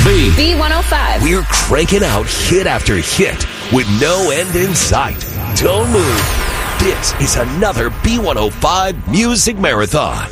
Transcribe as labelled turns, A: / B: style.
A: B.
B: B105.
A: We're cranking out hit after hit with no end in sight. Don't move. This is another B105 Music Marathon.